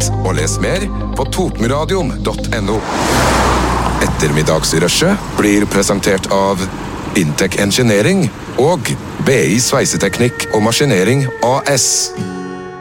podkast og les mer på totenradion.no. Ettermiddagsrushet blir presentert av Intec Engineering og BI Sveiseteknikk og Maskinering AS.